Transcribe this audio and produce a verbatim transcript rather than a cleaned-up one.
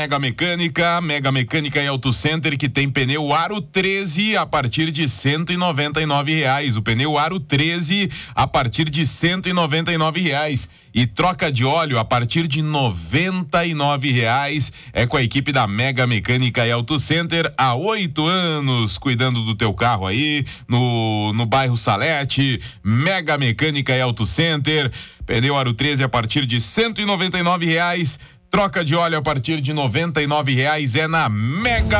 Mega Mecânica, Mega Mecânica e Auto Center, que tem pneu Aro treze a partir de cento e noventa e nove reais. O pneu Aro treze a partir de cento e noventa e nove reais. E troca de óleo a partir de noventa e nove reais. É com a equipe da Mega Mecânica e Auto Center há oito anos, cuidando do teu carro aí, no, no bairro Salete. Mega Mecânica e Auto Center, pneu Aro treze a partir de cento e noventa e nove reais. Troca de óleo a partir de noventa e nove reais é na Mega